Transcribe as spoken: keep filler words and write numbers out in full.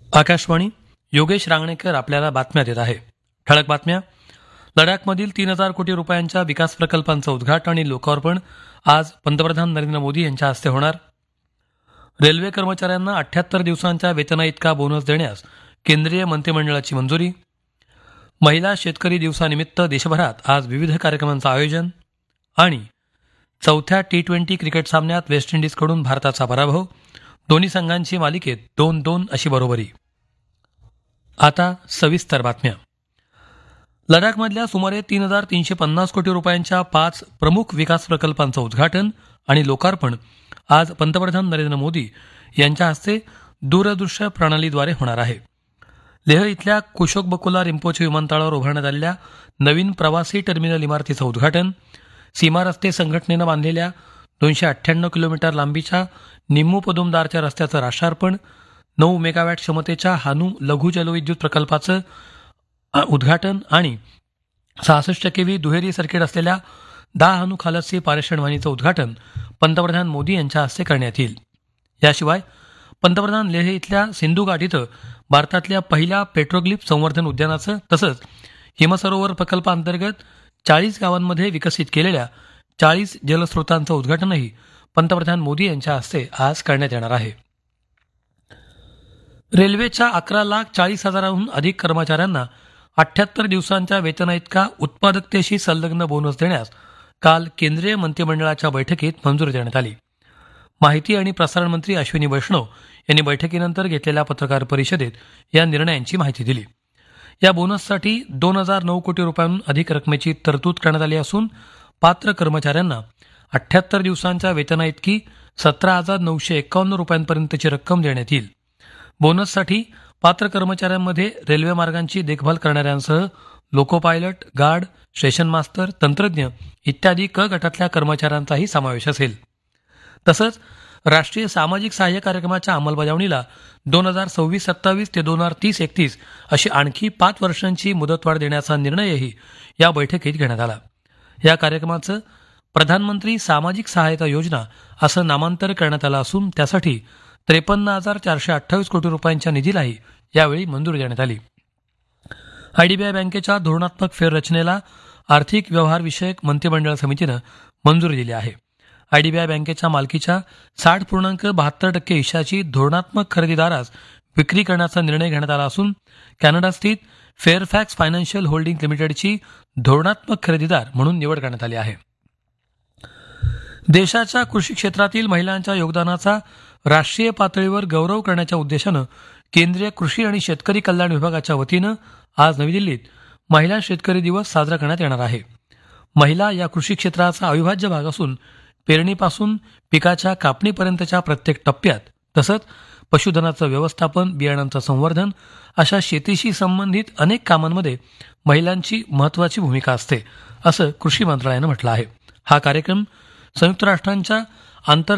आकाशवाणी. योगेश रांगणेकर आपल्याला बातम्या देत आहे. ठळक बातम्या. लडाखमधील तीन हजार कोटी रुपयांच्या विकास प्रकल्पांचं उद्घाटन आणि लोकार्पण आज पंतप्रधान नरेंद्र मोदी यांच्या हस्ते होणार. रेल्वे कर्मचाऱ्यांना अठ्ठ्याहत्तर दिवसांच्या वेतनाइतका बोनस देण्यास केंद्रीय मंत्रिमंडळाची मंजुरी. महिला शेतकरी दिवसानिमित्त देशभरात आज विविध कार्यक्रमांचं आयोजन. आणि चौथ्या टी ट्वेंटी क्रिकेट सामन्यात वेस्ट इंडिजकडून भारताचा पराभव. दोन्ही संघांची मालिकेत दोन दोन अशी बरोबरी. आता सविस्तर बातम्या. लडाखमधल्या सुमारे तीन हजार तीनशे पन्नास कोटी रुपयांच्या पाच प्रमुख विकास प्रकल्पांचं उद्घाटन आणि लोकार्पण आज पंतप्रधान नरेंद्र मोदी यांच्या हस्ते दूरदृश्य प्रणालीद्वारे होणार आहे. लेह इथल्या कुशोक बकुला रिम्पोचे विमानतळावर उभारण्यात आलेल्या नवीन प्रवासी टर्मिनल इमारतीचं उद्घाटन, सीमा रस्ते संघटनेनं बांधलेल्या दोनशे अठ्ठ्याण्णव किलोमीटर लांबीच्या निम्मू पदुमदारच्या रस्त्याचं राष्ट्रार्पण, नऊ मेगावॅट क्षमतेच्या हानू लघु जलविद्युत प्रकल्पाचं उद्घाटन आणि सहासष्ट केव्ही दुहेरी सर्किट असलेल्या दहा हानू खालसी पारेषणवाहिनीचं उद्घाटन पंतप्रधान मोदी यांच्या हस्ते करण्यात येईल. याशिवाय पंतप्रधान लेह इथल्या सिंधू घाट इथं भारतातल्या पहिल्या पेट्रोग्लिफ संवर्धन उद्यानाचं तसंच हिमसरोवर प्रकल्पाअंतर्गत चाळीस गावांमध्ये विकसित केलेल्या चाळीस जलस्रोतांचं उद्घाटनही पंतप्रधान मोदी यांच्या हस्ते आज करण्यात येणार आहे. रेल्वेच्या अकरा लाख चाळीस हजारांहून अधिक कर्मचाऱ्यांना अठ्ठ्याहत्तर दिवसांच्या वेतनाइतका उत्पादकतेशी संलग्न बोनस देण्यास काल केंद्रीय मंत्रिमंडळाच्या बैठकीत मंजुरी देण्यात आली. माहिती आणि प्रसारण मंत्री अश्विनी वैष्णव यांनी बैठकीनंतर घेतलेल्या पत्रकार परिषदेत या निर्णयांची माहिती दिली. या बोनससाठी दोन हजार नऊ कोटी रुपयांहून अधिक रकमेची तरतूद करण्यात आली असून पात्र कर्मचाऱ्यांना अठ्ठ्याहत्तर दिवसांच्या वेतनाइतकी सतरा हजार नऊशे एक्कावन्न रुपयांपर्यंतची रक्कम देण्यात येईल. बोनससाठी पात्र कर्मचाऱ्यांमध्ये रेल्वे मार्गांची देखभाल करणाऱ्यांसह लोको पायलट, गार्ड, स्टेशन मास्तर, तंत्रज्ञ इत्यादी क गटातल्या कर्मचाऱ्यांचाही समावेश असेल. तसंच राष्ट्रीय सामाजिक सहाय्य कार्यक्रमाच्या अंमलबजावणीला दोन हजार सव्वीस सत्तावीस ते दोन हजार तीस एकतीस अशी आणखी पाच वर्षांची मुदतवाढ देण्याचा निर्णयही या बैठकीत घेण्यात आला. या कार्यक्रमाचं प्रधानमंत्री सामाजिक सहायता योजना असं नामांतर करण्यात आलं असून त्यासाठी त्रेपन्न हजार चारशे अठ्ठावीस कोटी रुपयांच्या निधीलाही यावेळी मंजुरी देण्यात आली. आयडीबीआय बँकेच्या धोरणात्मक फेररचनेला आर्थिक व्यवहार विषयक मंत्रिमंडळ समितीनं मंजुरी दिली आहे. आयडीबीआय बँकेच्या मालकीच्या साठ पूर्णांक बहात्तर टक्के हिश्शाची धोरणात्मक खरेदीदारास विक्री करण्याचा निर्णय घेण्यात आला असून कॅनडास्थित फेअरफॅक्स फायनान्शियल होल्डिंग लिमिटेडची धोरणात्मक खरेदीदार म्हणून निवड करण्यात आली आहे. देशाच्या कृषी क्षेत्रातील महिलांच्या योगदानाचा राष्ट्रीय पातळीवर गौरव करण्याच्या उद्देशानं केंद्रीय कृषी आणि शेतकरी कल्याण विभागाच्या वतीनं आज नवी दिल्लीत महिला शेतकरी दिवस साजरा करण्यात येणार आहे. महिला या कृषी क्षेत्राचा अविभाज्य भाग असून पेरणीपासून पिकाच्या कापणीपर्यंतच्या प्रत्येक टप्प्यात तसंच पशुधनाचं व्यवस्थापन, बियाणांचं संवर्धन अशा शेतीशी संबंधित अनेक कामांमध्ये महिलांची महत्वाची भूमिका असते असं कृषी मंत्रालयानं म्हटलं आहे. हा कार्यक्रम संयुक्त राष्ट्रांच्या आंतर